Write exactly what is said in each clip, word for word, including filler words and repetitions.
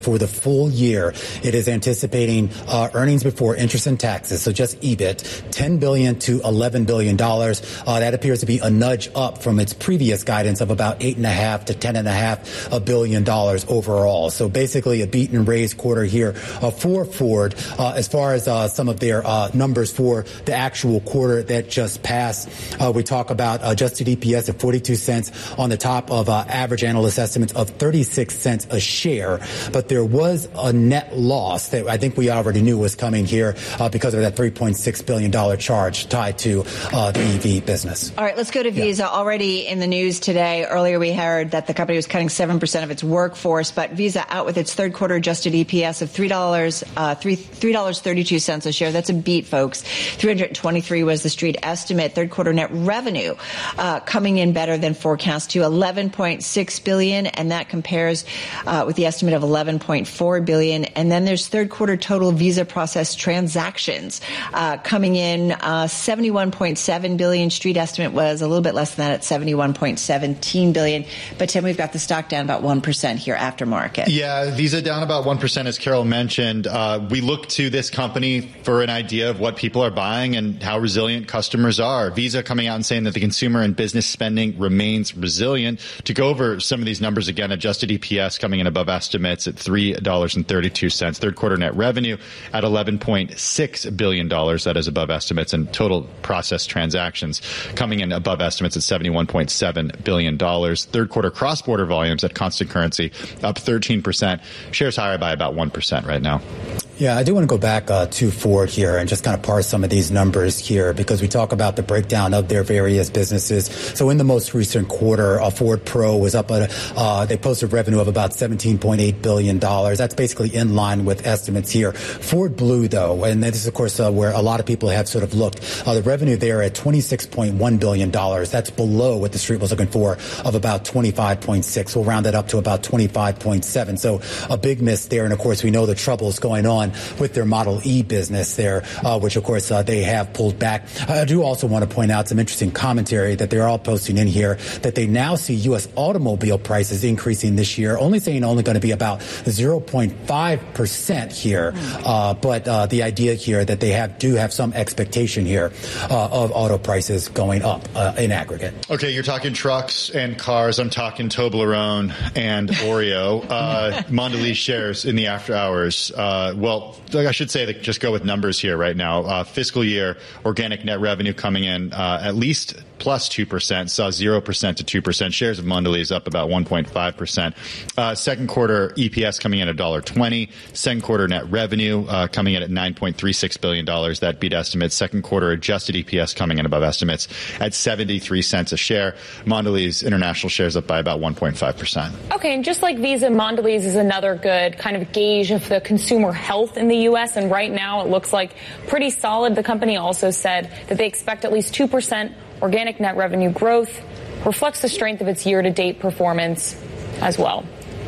For the full year, it is anticipating uh, earnings before interest and taxes, so just E B I T, ten billion dollars to eleven billion dollars. Uh, that appears to be a nudge up from its previous guidance of about eight and a half to ten and a half a billion dollars overall. So basically, a beat and raise quarter here uh, for Ford. Uh, as far as uh, some of their uh, numbers for the actual quarter that just passed, uh, we talk about adjusted E P S of forty-two cents on the top of uh, average analyst estimates of thirty-six cents a share, but there was a net loss that I think we already knew was coming here uh, because of that three point six billion dollars charge tied to uh, the E V business. All right, let's go to Visa. Yeah. Already in the news today, earlier we heard that the company was cutting seven percent of its workforce, but Visa out with its third quarter adjusted E P S of three dollars, uh, three, three dollars and thirty-two cents a share. That's a beat, folks. three hundred twenty-three was the street estimate. Third quarter net revenue uh, coming in better than forecast to eleven point six billion dollars, and that compares uh, with the estimate of eleven point four billion dollars. And then there's third quarter total Visa processed transactions uh, coming in uh, seventy-one point seven billion dollars. Street estimate was a little bit less than that at seventy-one point one seven billion dollars. But Tim, we've got the stock down about one percent here after market. Yeah, Visa down about one percent, as Carol mentioned. Uh, we look to this company for an idea of what people are buying and how resilient customers are. Visa coming out and saying that the consumer and business spending remains resilient. To go over some of these numbers again, adjusted E P S coming in above estimates at three dollars and thirty-two cents. Third quarter net revenue at eleven point six billion dollars. That is above estimates. And total processed transactions coming in above estimates at seventy-one point seven billion dollars. Third quarter cross-border volumes at constant currency up thirteen percent. Shares higher by about one percent right now. Yeah, I do want to go back uh, to Ford here and just kind of parse some of these numbers here because we talk about the breakdown of their various businesses. So in the most recent quarter, uh, Ford Pro was up at, uh, they posted revenue of about seventeen point eight billion dollars. That's basically in line with estimates here. Ford Blue, though, and this is, of course, uh, where a lot of people have sort of looked, uh, the revenue there at twenty-six point one billion dollars. That's below what the street was looking for of about twenty-five point six. We'll round that up to about twenty-five point seven. So a big miss there. And, of course, we know the troubles going on with their Model E business there, uh, which, of course, uh, they have pulled back. I do also want to point out some interesting commentary that they're all posting in here that they now see U S automobile prices increasing this year, only saying only going to be about zero point five percent here. Uh, but uh, the idea here that they have do have some expectation here uh, of auto prices going up uh, in aggregate. Okay, you're talking trucks and cars. I'm talking Toblerone and Oreo. Uh, Mondelez shares in the after hours. Uh, well, I should say that just go with numbers here right now. Uh, fiscal year organic net revenue coming in uh, at least plus two percent, saw zero percent to two percent. Shares of Mondelez up about one point five percent. Uh, second quarter E P S coming in at one dollar twenty. Second quarter net revenue uh, coming in at nine point three six billion dollars. That beat estimates. Second quarter adjusted E P S coming in above estimates at seventy-three cents a share. Mondelez International shares up by about one point five percent. Okay, and just like Visa, Mondelez is another good kind of gauge of the consumer health in the U S, and right now it looks like pretty solid. The company also said that they expect at least two percent organic net revenue growth, reflects the strength of its year-to-date performance as well.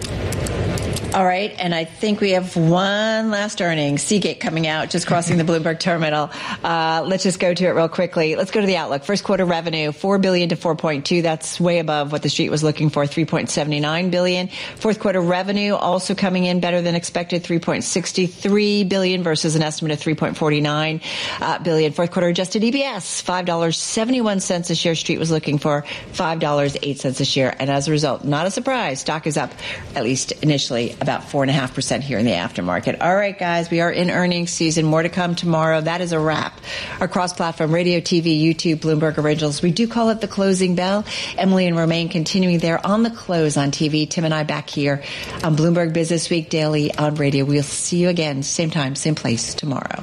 All right, and I think we have one last earnings. Seagate coming out, just crossing the Bloomberg terminal. Uh, let's just go to it real quickly. Let's go to the outlook. First quarter revenue, four billion dollars to four point two. That's way above what the street was looking for, three point seven nine billion dollars. Fourth quarter revenue also coming in better than expected, three point six three billion dollars versus an estimate of three point four nine uh, billion dollars. Fourth quarter adjusted E P S, five dollars and seventy-one cents a share. Street was looking for five dollars and eight cents a share. And as a result, not a surprise, stock is up, at least initially, about four point five percent here in the aftermarket. All right, guys, we are in earnings season. More to come tomorrow. That is a wrap. Our cross-platform radio, T V, YouTube, Bloomberg Originals. We do call it the closing bell. Emily and Romaine continuing there on the close on T V. Tim and I back here on Bloomberg Business Week Daily on radio. We'll see you again, same time, same place tomorrow.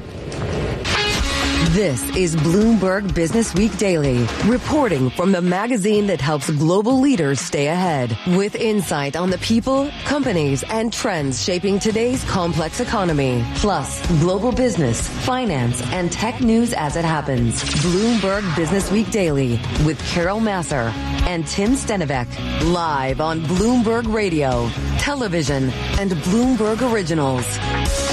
This is Bloomberg Business Week Daily, reporting from the magazine that helps global leaders stay ahead, with insight on the people, companies, and trends shaping today's complex economy, plus global business, finance, and tech news as it happens. Bloomberg Business Week Daily with Carol Massar and Tim Stenivek, live on Bloomberg Radio, television, and Bloomberg Originals.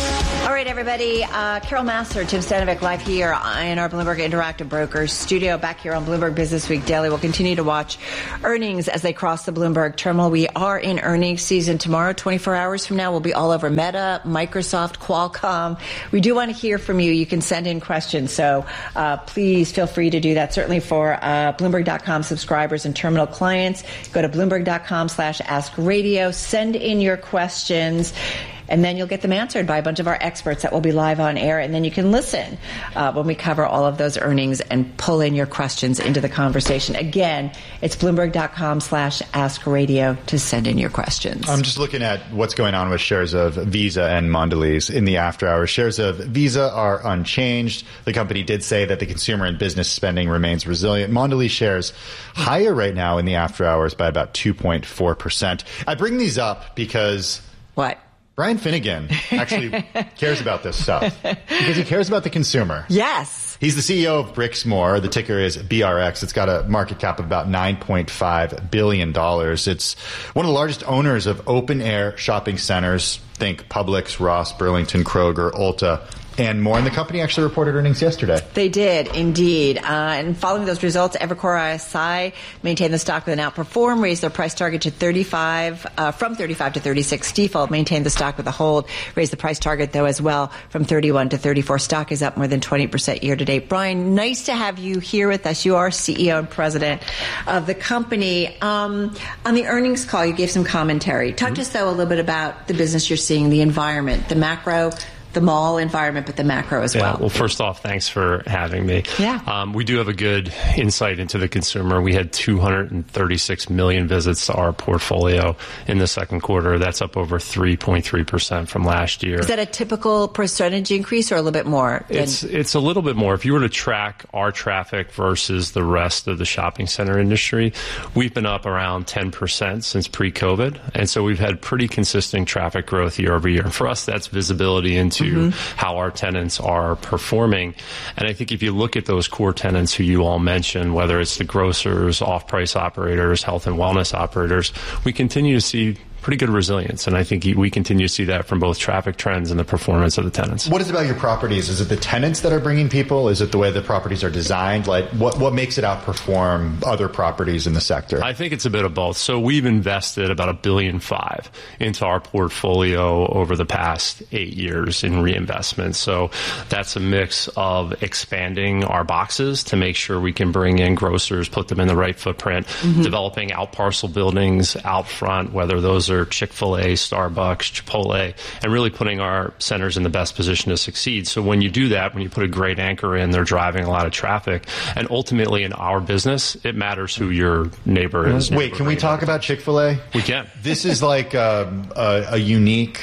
All right, everybody. Uh, Carol Massar, Tim Stanovic, live here in our Bloomberg Interactive Brokers studio, back here on Bloomberg Business Week Daily. We'll continue to watch earnings as they cross the Bloomberg terminal. We are in earnings season tomorrow. twenty-four hours from now, we'll be all over Meta, Microsoft, Qualcomm. We do want to hear from you. You can send in questions, so uh, please feel free to do that. Certainly for uh, Bloomberg dot com subscribers and terminal clients, go to Bloomberg dot com slash ask radio. Send in your questions, and then you'll get them answered by a bunch of our experts that will be live on air. And then you can listen uh, when we cover all of those earnings and pull in your questions into the conversation. Again, it's Bloomberg dot com slash ask radio to send in your questions. I'm just looking at what's going on with shares of Visa and Mondelez in the after hours. Shares of Visa are unchanged. The company did say that the consumer and business spending remains resilient. Mondelez shares higher right now in the after hours by about two point four percent. I bring these up because... What? Brian Finnegan actually cares about this stuff because he cares about the consumer. Yes. He's the C E O of Brixmor. The ticker is B R X. It's got a market cap of about nine point five billion dollars. It's one of the largest owners of open-air shopping centers. Think Publix, Ross, Burlington, Kroger, Ulta, and more. And the company actually reported earnings yesterday. They did, indeed. Uh, and following those results, Evercore I S I maintained the stock with an outperform, raised their price target to thirty-five, uh, from thirty-five to thirty-six. Stifel maintained the stock with a hold, raised the price target, though, as well, from thirty-one to thirty-four. Stock is up more than twenty percent year to date. Brian, nice to have you here with us. You are C E O and president of the company. Um, on the earnings call, you gave some commentary. Talk mm-hmm. to us, though, a little bit about the business you're seeing, the environment, the macro, the mall environment, but the macro as yeah, well. Well, first off, thanks for having me. Yeah. Um, we do have a good insight into the consumer. We had two hundred thirty-six million visits to our portfolio in the second quarter. That's up over three point three percent from last year. Is that a typical percentage increase or a little bit more? Than- it's it's a little bit more. If you were to track our traffic versus the rest of the shopping center industry, we've been up around ten percent since pre-COVID. And so we've had pretty consistent traffic growth year over year. And for us, that's visibility into Mm-hmm. how our tenants are performing. And I think if you look at those core tenants who you all mentioned, whether it's the grocers, off-price operators, health and wellness operators, we continue to see pretty good resilience. And I think we continue to see that from both traffic trends and the performance of the tenants. What is it about your properties? Is it the tenants that are bringing people? Is it the way the properties are designed? Like, what, what makes it outperform other properties in the sector? I think it's a bit of both. So we've invested about a billion five into our portfolio over the past eight years in reinvestment. So that's a mix of expanding our boxes to make sure we can bring in grocers, put them in the right footprint, mm-hmm. developing out parcel buildings out front, whether those are Chick-fil-A, Starbucks, Chipotle, and really putting our centers in the best position to succeed. So when you do that, when you put a great anchor in, they're driving a lot of traffic. And ultimately in our business, it matters who your neighbor is. Wait, can we talk about Chick-fil-A? We can. This is like um, a, a unique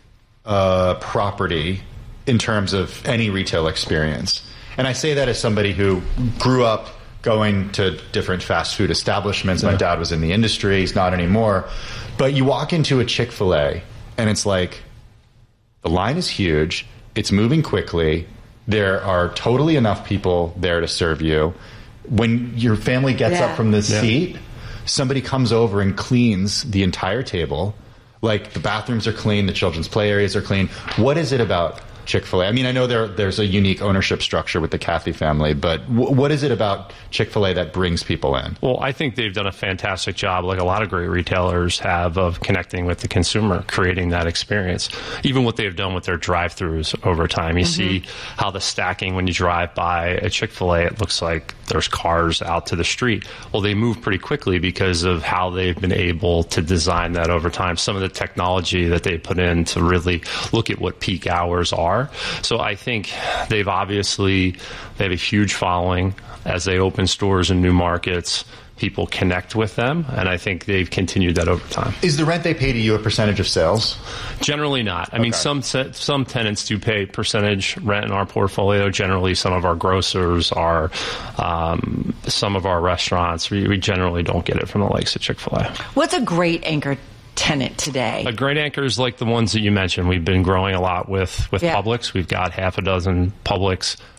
uh, property in terms of any retail experience. And I say that as somebody who grew up going to different fast food establishments. My dad was in the industry. He's not anymore. But you walk into a Chick-fil-A, and it's like, the line is huge. It's moving quickly. There are totally enough people there to serve you. When your family gets yeah. up from the yeah. seat, somebody comes over and cleans the entire table. Like, the bathrooms are clean, the children's play areas are clean. What is it about Chick-fil-A? I mean, I know there there's a unique ownership structure with the Cathy family, but w- what is it about Chick-fil-A that brings people in? Well, I think they've done a fantastic job, like a lot of great retailers have, of connecting with the consumer, creating that experience. Even what they've done with their drive-thrus over time. You mm-hmm. see how the stacking, when you drive by a Chick-fil-A, it looks like there's cars out to the street. Well, they move pretty quickly because of how they've been able to design that over time. Some of the technology that they put in to really look at what peak hours are. So I think they've obviously, they have a huge following. As they open stores in new markets, people connect with them, and I think they've continued that over time. Is the rent they pay to you a percentage of sales? Generally not. I okay. mean, some some tenants do pay percentage rent in our portfolio. Generally, some of our grocers are, um, some of our restaurants, we, we generally don't get it from the likes of Chick-fil-A. What's a great anchor tenant today? A great anchor is like the ones that you mentioned. We've been growing a lot with, with yeah. Publix. We've got half a dozen Publix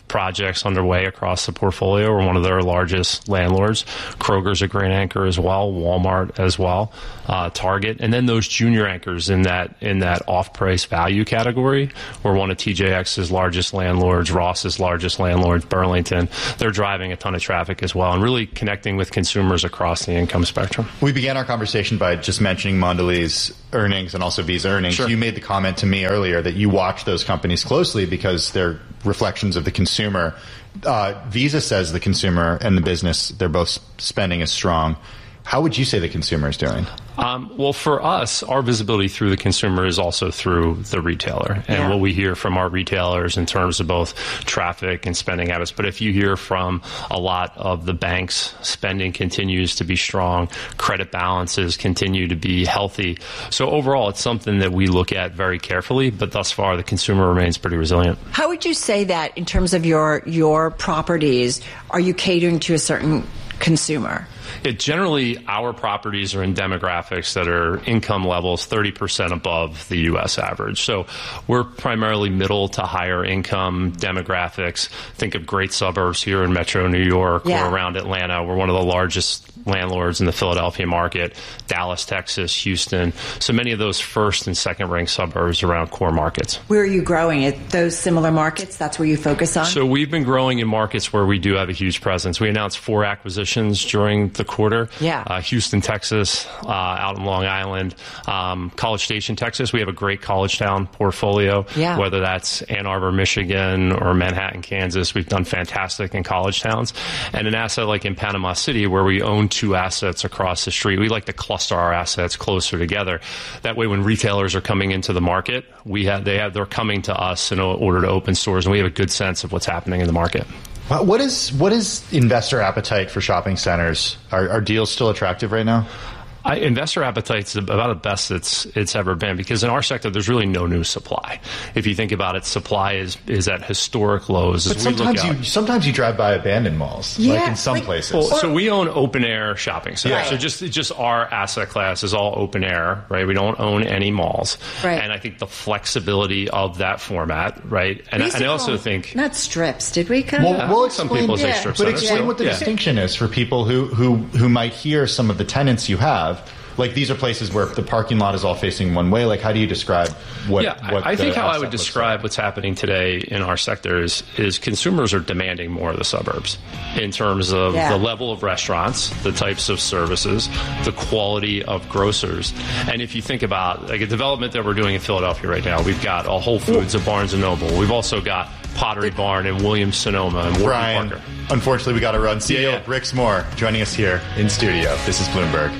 projects underway across the portfolio. We're one of their largest landlords. Kroger's a great anchor as well, Walmart as well, uh, Target, and then those junior anchors in that in that off-price value category. We're one of T J X's largest landlords, Ross's largest landlords, Burlington. They're driving a ton of traffic as well and really connecting with consumers across the income spectrum. We began our conversation by just mentioning Mondelez earnings and also Visa earnings. Sure. You made the comment to me earlier that you watch those companies closely because they're reflections of the consumer. Uh, Visa says the consumer and the business, they're both spending is strong. How would you say the consumer is doing? Um, well, for us, our visibility through the consumer is also through the retailer and yeah. what we hear from our retailers in terms of both traffic and spending habits. But if you hear from a lot of the banks, spending continues to be strong, credit balances continue to be healthy. So overall, it's something that we look at very carefully, but thus far, the consumer remains pretty resilient. How would you say that in terms of your your properties? Are you catering to a certain consumer? It generally, our properties are in demographics that are income levels thirty percent above the U S average. So we're primarily middle to higher income demographics. Think of great suburbs here in Metro New York yeah. or around Atlanta. We're one of the largest landlords in the Philadelphia market, Dallas, Texas, Houston. So many of those first and second ranked suburbs around core markets. Where are you growing? At those similar markets? That's where you focus on? So we've been growing in markets where we do have a huge presence. We announced four acquisitions during the quarter. Yeah. Uh, Houston, Texas, uh, out in Long Island, um, College Station, Texas. We have a great college town portfolio, yeah. whether that's Ann Arbor, Michigan, or Manhattan, Kansas. We've done fantastic in college towns. And an asset like in Panama City, where we own two assets across the street, we like to cluster our assets closer together. That way, when retailers are coming into the market, we have they have they're coming to us in order to open stores, and we have a good sense of what's happening in the market. What is what is investor appetite for shopping centers? Are, are deals still attractive right now? I, investor appetite's about the best it's it's ever been, because in our sector there's really no new supply. If you think about it, supply is is at historic lows. But as sometimes we look you out. sometimes you drive by abandoned malls, yeah, like in some like, places. Well, so we own open air shopping centers. Yeah. So just just our asset class is all open air, right? We don't own any malls, right. And I think the flexibility of that format, right? And, and I also think not strips. Did we? Kind well, of? we'll some explain, people say yeah. strip but centers. explain so, what the yeah. distinction is for people who who who might hear some of the tenants you have. Like, these are places where the parking lot is all facing one way. Like, how do you describe what? Yeah, what I think the how I asset would looks describe like? what's happening today in our sector is, is consumers are demanding more of the suburbs in terms of yeah. the level of restaurants, the types of services, the quality of grocers. And if you think about like a development that we're doing in Philadelphia right now, we've got a Whole Foods, a Barnes and Noble. We've also got Pottery Barn and Williams-Sonoma and Warby Brian, Parker. Unfortunately, we got to run. C E O Yeah. of Brixmor joining us here in studio. This is Bloomberg.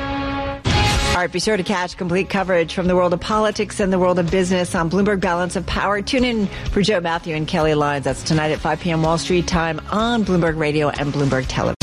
All right, be sure to catch complete coverage from the world of politics and the world of business on Bloomberg Balance of Power. Tune in for Joe Matthew and Kelly Lyons. That's tonight at five p.m. Wall Street time on Bloomberg Radio and Bloomberg Television.